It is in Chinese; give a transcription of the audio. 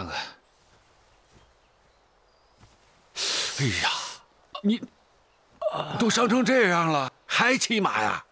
看看。哎呀，你都伤成这样了，还骑马呀？